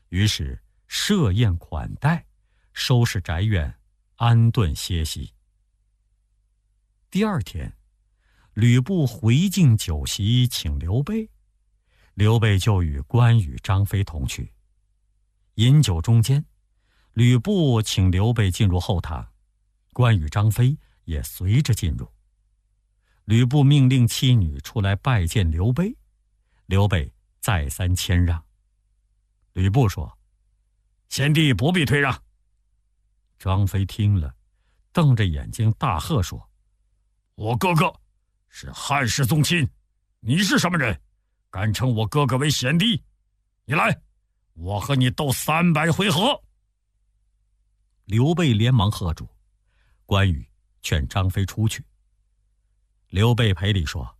于是设宴款待，收拾宅院，安顿歇息。第二天，吕布回敬酒席，请刘备，刘备就与关羽、张飞同去。饮酒中间，吕布请刘备进入后堂，关羽、张飞也随着进入。吕布命令妻女出来拜见刘备，刘备再三谦让。吕布说：“贤弟不必退让。”张飞听了，瞪着眼睛大喝说：“我哥哥是汉室宗亲，你是什么人，敢称我哥哥为贤弟？你来，我和你斗300回合。”刘备连忙喝住，关羽劝张飞出去。刘备赔礼说：“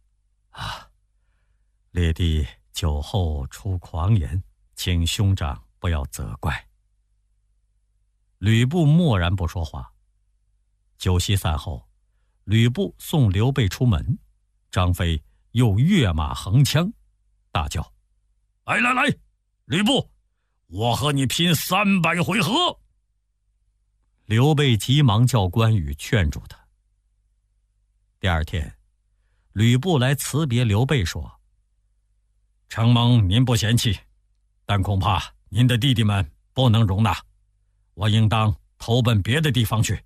列弟酒后出狂言，请兄长不要责怪。”吕布默然不说话。酒席散后，吕布送刘备出门，张飞又跃马横枪，大叫：“来，吕布，我和你拼300回合！”刘备急忙叫关羽劝住他。第二天，吕布来辞别刘备说：“承蒙您不嫌弃，但恐怕您的弟弟们不能容纳，我应当投奔别的地方去。”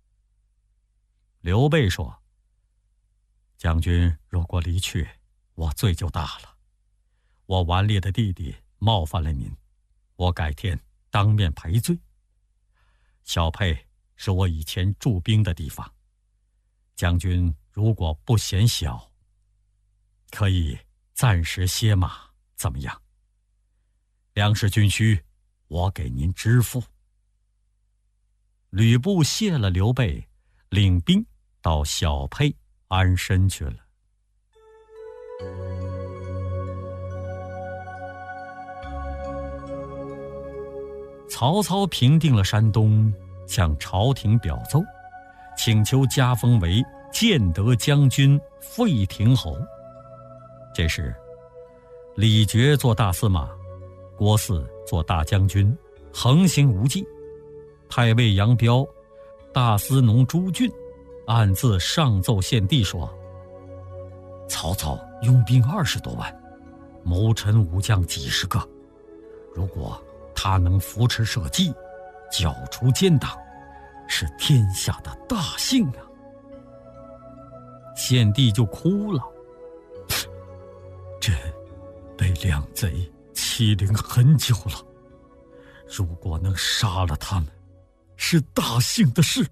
刘备说：“将军如果离去，我罪就大了。我顽劣的弟弟冒犯了您，我改天当面赔罪。小沛是我以前驻兵的地方，将军如果不嫌小，可以暂时歇马，怎么样？粮食军需，我给您支付。”吕布谢了刘备，领兵到小沛安身去了。曹操平定了山东，向朝廷表奏，请求加封为建德将军、费亭侯。这时，李傕做大司马，郭汜做大将军，横行无忌。太尉杨彪、大司农朱俊暗自上奏献帝说：“曹操拥兵20多万，谋臣武将几十个，如果他能扶持社稷，剿除奸党，是天下的大幸啊！”献帝就哭了：“朕被两贼欺凌很久了，如果能杀了他们，是大幸的事。”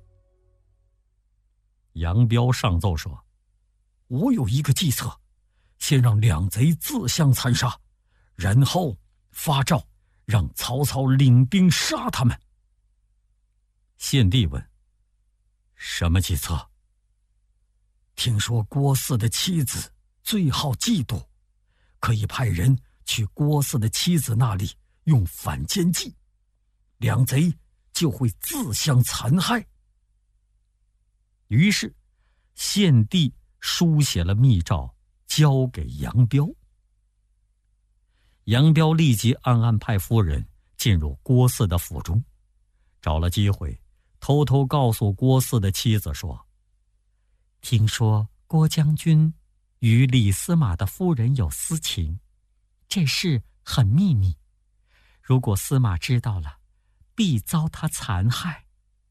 杨彪上奏说：“我有一个计策，先让两贼自相残杀，然后发诏让曹操领兵杀他们。”献帝问：“什么计策？”听说郭汜的妻子最好嫉妒，可以派人去郭汜的妻子那里用反间计，两贼就会自相残害。于是献帝书写了密诏，交给杨彪。杨彪立即暗暗派夫人进入郭汜的府中，找了机会偷偷告诉郭汜的妻子说：“听说郭将军与李司马的夫人有私情，这事很秘密，如果司马知道了，必遭他残害。”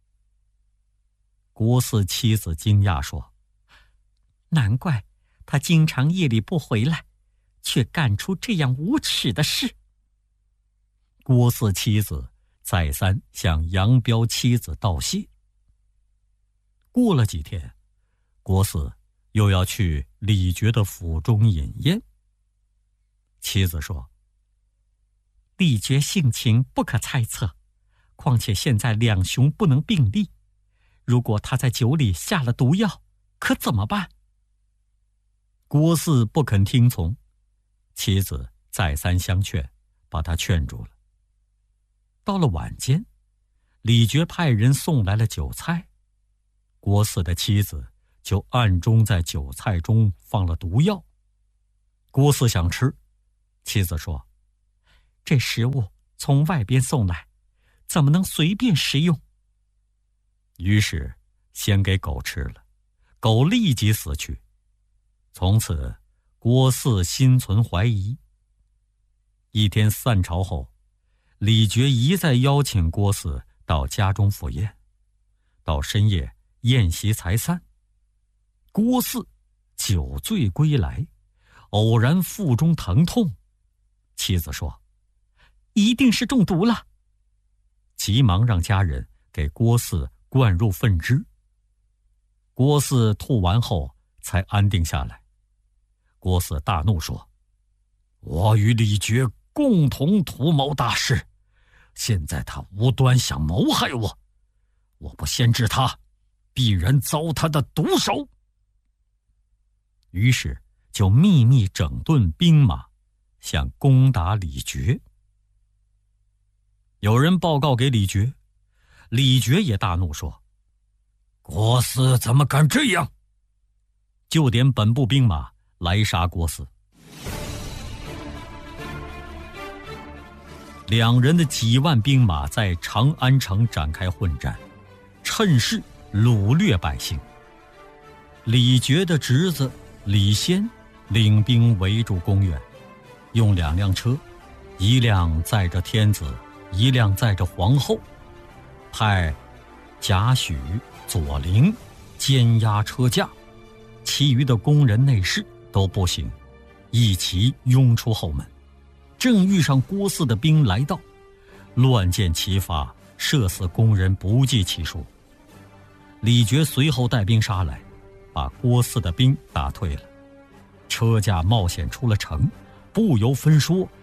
郭汜妻子惊讶说：“难怪他经常夜里不回来，却干出这样无耻的事。”郭汜妻子再三向杨彪妻子道谢。过了几天，郭汜又要去李傕的府中饮宴。妻子说：“李傕性情不可猜测，况且现在两雄不能并立，如果他在酒里下了毒药，可怎么办？”郭汜不肯听从，妻子再三相劝，把他劝住了。到了晚间，李傕派人送来了酒菜，郭汜的妻子就暗中在酒菜中放了毒药。郭汜想吃，妻子说：“这食物从外边送来，怎么能随便食用？于是先给狗吃了，狗立即死去。从此郭汜心存怀疑。一天散朝后，李傕一再邀请郭汜到家中赴宴。到深夜，宴席才散，郭汜酒醉归来，偶然腹中疼痛，妻子说：“一定是中毒了。”急忙让家人给郭汜灌入粪汁。郭汜吐完后才安定下来。郭汜大怒说：“我与李傕共同图谋大事，现在他无端想谋害我，我不先治他，必然遭他的毒手。”于是就秘密整顿兵马，想攻打李傕。有人报告给李傕，李傕也大怒说：“郭汜怎么敢这样？”就点本部兵马来杀郭汜。两人的几万兵马在长安城展开混战，趁势掳掠百姓。李傕的侄子李先领兵围住宫苑，用2辆车，一辆载着天子，一辆载着皇后，派贾诩、左邻监押车驾，其余的宫人内侍都不行，一齐拥出后门。正遇上郭汜的兵来到，乱箭齐发，射死宫人不计其数。李傕随后带兵杀来，把郭汜的兵打退了。车驾冒险出了城，不由分说